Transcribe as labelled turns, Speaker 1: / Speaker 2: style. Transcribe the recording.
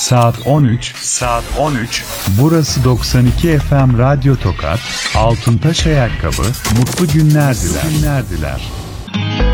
Speaker 1: Saat 13. Burası 92 FM Radyo Tokat. Altıntaş Ayakkabı. Mutlu günler diler.